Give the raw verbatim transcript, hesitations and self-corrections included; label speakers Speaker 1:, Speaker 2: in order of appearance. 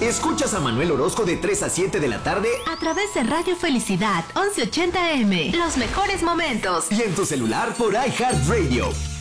Speaker 1: Escuchas a Manuel Orozco de tres a siete de la tarde
Speaker 2: a través de Radio Felicidad once ochenta eme. Los mejores momentos.
Speaker 1: Y en tu celular por iHeartRadio.